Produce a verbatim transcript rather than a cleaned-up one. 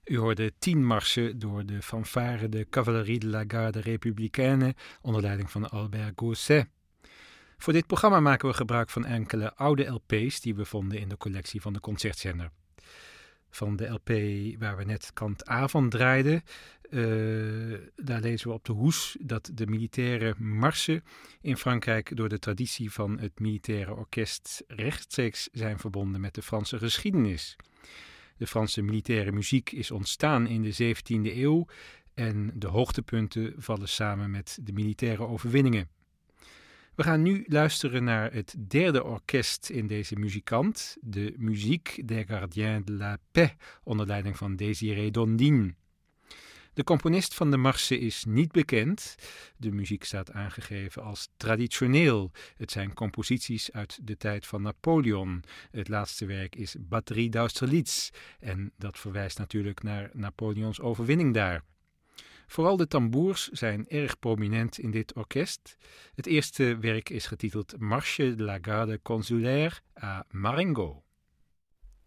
U hoorde tien marsen door de fanfare de Cavalerie de la Garde Républicaine onder leiding van Albert Gausset. Voor dit programma maken we gebruik van enkele oude L P's die we vonden in de collectie van de Concertzender. Van de L P waar we net kant A van draaiden, uh, daar lezen we op de hoes dat de militaire marsen in Frankrijk door de traditie van het militaire orkest rechtstreeks zijn verbonden met de Franse geschiedenis. De Franse militaire muziek is ontstaan in de zeventiende eeuw en de hoogtepunten vallen samen met de militaire overwinningen. We gaan nu luisteren naar het derde orkest in deze muzikant, de Musique des Gardiens de la Paix, onder leiding van Désiré Dondine. De componist van de marsen is niet bekend. De muziek staat aangegeven als traditioneel. Het zijn composities uit de tijd van Napoleon. Het laatste werk is Batterie d'Austerlitz en dat verwijst natuurlijk naar Napoleons overwinning daar. Vooral de tamboers zijn erg prominent in dit orkest. Het eerste werk is getiteld Marche de la Garde Consulaire à Marengo.